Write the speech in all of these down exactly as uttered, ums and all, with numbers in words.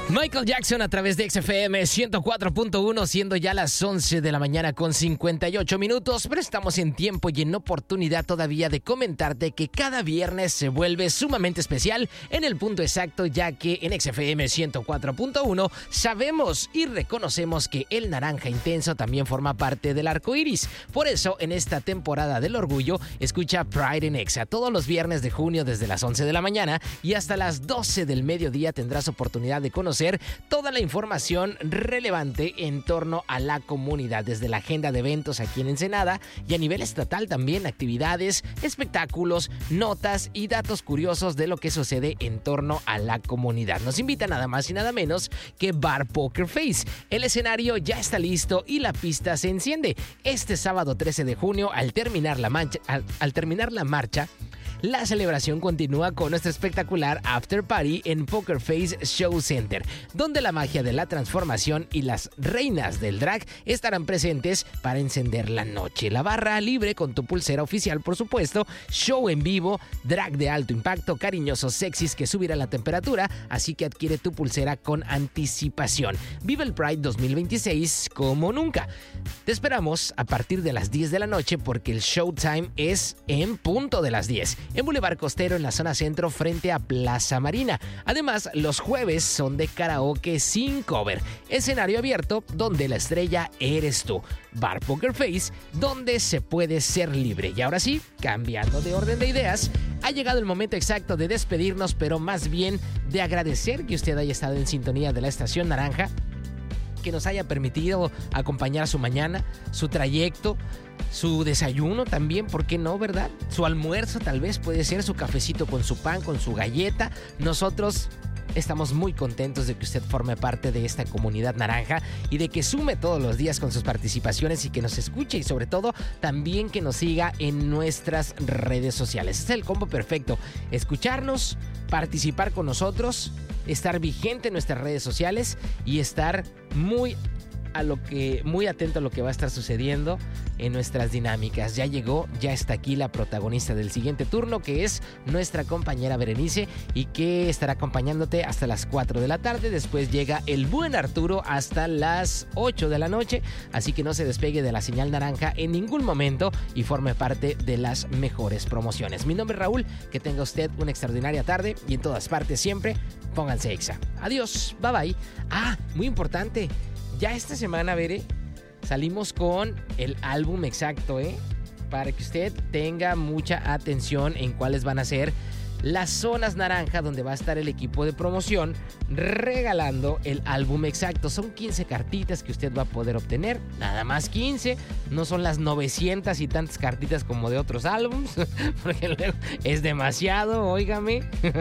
Michael Jackson a través de X F M ciento cuatro punto uno, siendo ya las once de la mañana con cincuenta y ocho minutos, pero estamos en tiempo y en oportunidad todavía de comentarte que cada viernes se vuelve sumamente especial en el punto exacto, ya que en X F M ciento cuatro punto uno sabemos y reconocemos que el naranja intenso también forma parte del arco iris. Por eso, en esta temporada del orgullo, escucha Pride en Exa todos los viernes de junio desde las once de la mañana y hasta las doce del mediodía tendrás oportunidad de conocer toda la información relevante en torno a la comunidad, desde la agenda de eventos aquí en Ensenada y a nivel estatal también, actividades, espectáculos, notas y datos curiosos de lo que sucede en torno a la comunidad. Nos invita nada más y nada menos que Bar Poker Face. El escenario ya está listo y la pista se enciende. Este sábado trece de junio, al terminar la, mancha, al, al terminar la marcha, la celebración continúa con nuestro espectacular After Party en Poker Face Show Center, donde la magia de la transformación y las reinas del drag estarán presentes para encender la noche. La barra libre con tu pulsera oficial, por supuesto, show en vivo, drag de alto impacto, cariñosos sexys que subirá la temperatura, así que adquiere tu pulsera con anticipación. Vive el Pride dos mil veintiséis como nunca. Te esperamos a partir de las diez de la noche porque el showtime es en punto de las diez. En Boulevard Costero, en la zona centro, frente a Plaza Marina. Además, los jueves son de karaoke sin cover. Escenario abierto, donde la estrella eres tú. Bar Poker Face, donde se puede ser libre. Y ahora sí, cambiando de orden de ideas, ha llegado el momento exacto de despedirnos, pero más bien de agradecer que usted haya estado en sintonía de la Estación Naranja, que nos haya permitido acompañar su mañana, su trayecto, su desayuno también, ¿por qué no, verdad? Su almuerzo tal vez puede ser su cafecito con su pan, con su galleta. Nosotros estamos muy contentos de que usted forme parte de esta comunidad naranja y de que sume todos los días con sus participaciones y que nos escuche y sobre todo también que nos siga en nuestras redes sociales. Es el combo perfecto. Escucharnos, participar con nosotros, estar vigente en nuestras redes sociales y estar muy a lo que muy atento a lo que va a estar sucediendo en nuestras dinámicas. Ya llegó, ya está aquí la protagonista del siguiente turno, que es nuestra compañera Berenice, y que estará acompañándote hasta las cuatro de la tarde. Después llega el buen Arturo hasta las ocho de la noche, así que no se despegue de la señal naranja en ningún momento y forme parte de las mejores promociones. Mi nombre es Raúl, que tenga usted una extraordinaria tarde y en todas partes siempre pónganse Exa. Adiós, bye bye. Ah, muy importante, ya esta semana, Bere, salimos con el álbum exacto, ¿eh? Para que usted tenga mucha atención en cuáles van a ser las zonas naranja donde va a estar el equipo de promoción regalando el álbum exacto. Son quince cartitas que usted va a poder obtener, nada más quince, no son las novecientas y tantas cartitas como de otros álbums, porque luego es demasiado, óigame.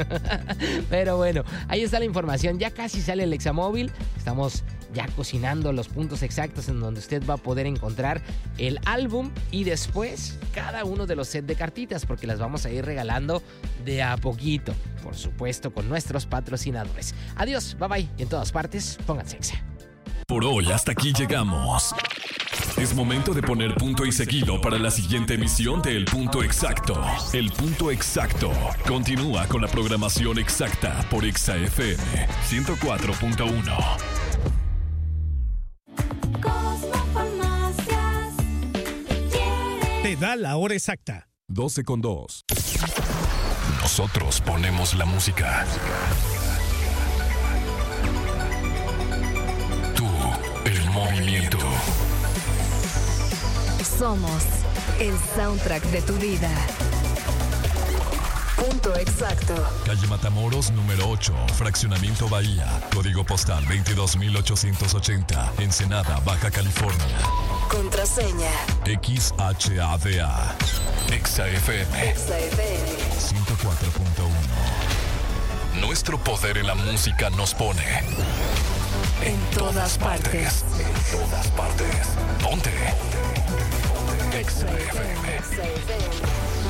Pero bueno, ahí está la información, ya casi sale el Examóvil, estamos ya cocinando los puntos exactos en donde usted va a poder encontrar el álbum y después cada uno de los sets de cartitas, porque las vamos a ir regalando de a poquito, por supuesto con nuestros patrocinadores. Adiós, bye bye, y en todas partes pónganse Exa. Por hoy hasta aquí llegamos. Es momento de poner punto y seguido para la siguiente emisión de El Punto Exacto. El Punto Exacto continúa con la programación exacta por Exa F M ciento cuatro punto uno. Te da la hora exacta. doce con dos. Nosotros ponemos la música. Tú, el movimiento. Somos el soundtrack de tu vida. Punto Exacto. Calle Matamoros, número ocho, Fraccionamiento Bahía. Código postal veintidós mil ochocientos ochenta, Ensenada, Baja California. Contraseña X H A D A. Exa F M Exa F M ciento cuatro punto uno. Nuestro poder en la música nos pone en todas partes. En todas partes. Ponte Exa F M.